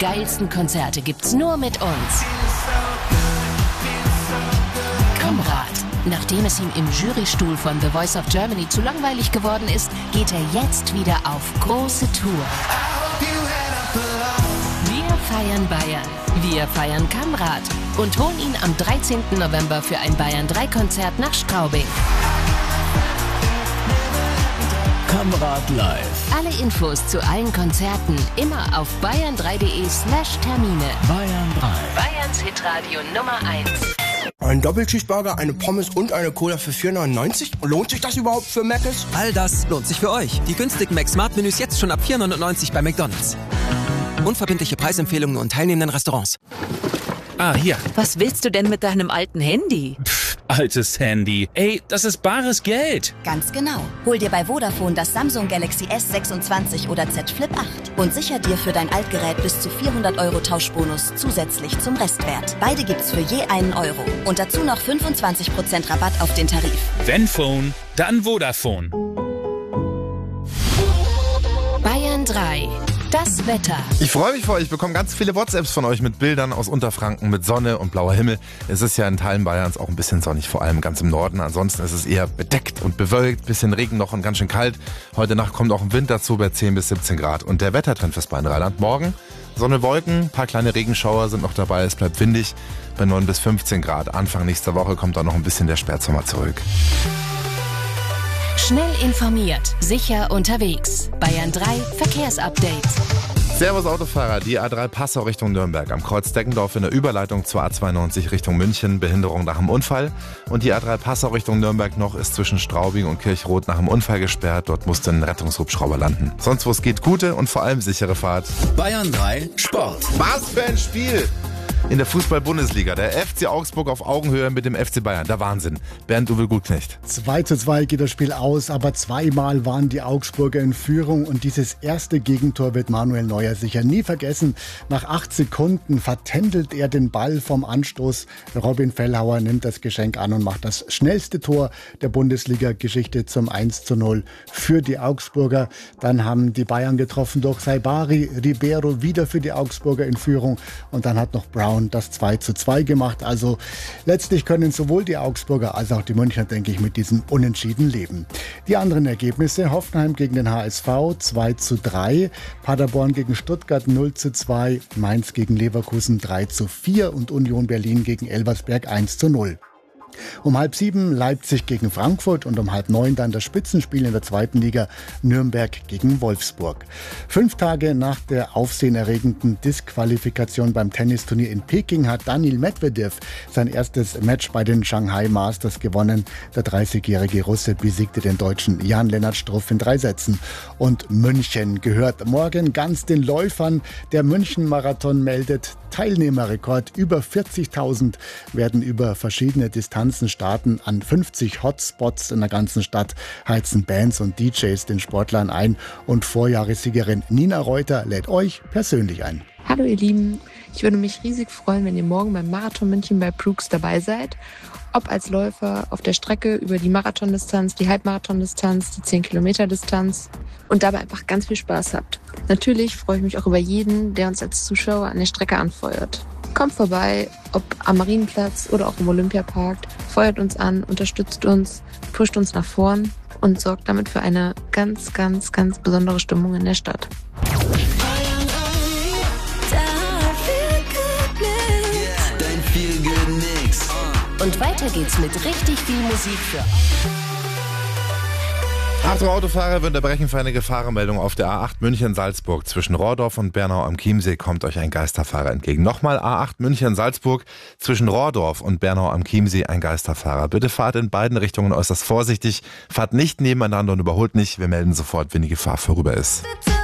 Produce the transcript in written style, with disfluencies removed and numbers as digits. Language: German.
geilsten Konzerte gibt's nur mit uns. Kamrat. Nachdem es ihm im Jurystuhl von The Voice of Germany zu langweilig geworden ist, geht er jetzt wieder auf große Tour. Wir feiern Bayern. Wir feiern Kamrat und holen ihn am 13. November für ein Bayern 3 Konzert nach Straubing. Kamrat live. Alle Infos zu allen Konzerten immer auf bayern3.de/Termine. Bayern 3. Bayerns Hitradio Nummer 1. Ein Doppelcheeseburger, eine Pommes und eine Cola für 4,99? Lohnt sich das überhaupt für Mc's? All das lohnt sich für euch. Die günstigen Mac-Smart-Menüs jetzt schon ab 4,99 bei McDonald's. Unverbindliche Preisempfehlungen und teilnehmenden Restaurants. Ah, hier. Was willst du denn mit deinem alten Handy? Altes Handy. Ey, das ist bares Geld. Ganz genau. Hol dir bei Vodafone das Samsung Galaxy S26 oder Z Flip 8 und sicher dir für dein Altgerät bis zu 400 € Tauschbonus zusätzlich zum Restwert. Beide gibt's für je einen Euro. Und dazu noch 25% Rabatt auf den Tarif. Wenn Phone, dann Vodafone. Bayern 3. Das Wetter. Ich freue mich für euch. Ich bekomme ganz viele WhatsApps von euch mit Bildern aus Unterfranken, mit Sonne und blauer Himmel. Es ist ja in Teilen Bayerns auch ein bisschen sonnig, vor allem ganz im Norden. Ansonsten ist es eher bedeckt und bewölkt, bisschen Regen noch und ganz schön kalt. Heute Nacht kommt auch ein Wind dazu bei 10 bis 17 Grad. Und der Wettertrend fürs Bayern-Rheinland morgen: Sonne, Wolken, ein paar kleine Regenschauer sind noch dabei. Es bleibt windig bei 9 bis 15 Grad. Anfang nächster Woche kommt dann noch ein bisschen der Spätsommer zurück. Schnell informiert, sicher unterwegs. Bayern 3 Verkehrsupdate. Servus Autofahrer, die A3 Passau Richtung Nürnberg am Kreuz Deggendorf in der Überleitung zur A92 Richtung München, Behinderung nach dem Unfall. Und die A3 Passau Richtung Nürnberg noch ist zwischen Straubing und Kirchroth nach dem Unfall gesperrt. Dort musste ein Rettungshubschrauber landen. Sonst wo es geht, gute und vor allem sichere Fahrt. Bayern 3 Sport. Was für ein Spiel! In der Fußball-Bundesliga. Der FC Augsburg auf Augenhöhe mit dem FC Bayern. Der Wahnsinn. Bernd-Uwe Gutknecht. 2:2 geht das Spiel aus, aber zweimal waren die Augsburger in Führung und dieses erste Gegentor wird Manuel Neuer sicher nie vergessen. Nach 8 Sekunden vertändelt er den Ball vom Anstoß. Robin Fellhauer nimmt das Geschenk an und macht das schnellste Tor der Bundesliga-Geschichte zum 1:0 für die Augsburger. Dann haben die Bayern getroffen durch Saibari, Ribeiro wieder für die Augsburger in Führung und dann hat noch Brown das 2:2 gemacht. Also letztlich können sowohl die Augsburger als auch die Münchner, denke ich, mit diesem Unentschieden leben. Die anderen Ergebnisse: Hoffenheim gegen den HSV 2:3, Paderborn gegen Stuttgart 0:2, Mainz gegen Leverkusen 3:4 und Union Berlin gegen Elversberg 1:0. Um 6:30 Leipzig gegen Frankfurt und um 8:30 dann das Spitzenspiel in der zweiten Liga Nürnberg gegen Wolfsburg. 5 Tage nach der aufsehenerregenden Disqualifikation beim Tennisturnier in Peking hat Daniil Medvedev sein erstes Match bei den Shanghai Masters gewonnen. Der 30-jährige Russe besiegte den Deutschen Jan-Lennart Struff in 3 Sätzen. Und München gehört morgen ganz den Läufern. Der München-Marathon meldet Teilnehmerrekord. Über 40.000 werden über verschiedene Distanzen starten. An 50 Hotspots in der ganzen Stadt heizen Bands und DJs den Sportlern ein. Und Vorjahressiegerin Nina Reuter lädt euch persönlich ein. Hallo ihr Lieben, ich würde mich riesig freuen, wenn ihr morgen beim Marathon München bei Brooks dabei seid. Ob als Läufer auf der Strecke über die Marathondistanz, die Halbmarathondistanz, die 10-Kilometer-Distanz und dabei einfach ganz viel Spaß habt. Natürlich freue ich mich auch über jeden, der uns als Zuschauer an der Strecke anfeuert. Kommt vorbei, ob am Marienplatz oder auch im Olympiapark, feuert uns an, unterstützt uns, pusht uns nach vorn und sorgt damit für eine ganz, ganz, ganz besondere Stimmung in der Stadt. Und weiter geht's mit richtig viel Musik für Achtung Autofahrer, wir unterbrechen für eine Gefahrenmeldung auf der A8 München-Salzburg. Zwischen Rohrdorf und Bernau am Chiemsee kommt euch ein Geisterfahrer entgegen. Nochmal A8 München-Salzburg, zwischen Rohrdorf und Bernau am Chiemsee ein Geisterfahrer. Bitte fahrt in beiden Richtungen äußerst vorsichtig, fahrt nicht nebeneinander und überholt nicht. Wir melden sofort, wenn die Gefahr vorüber ist.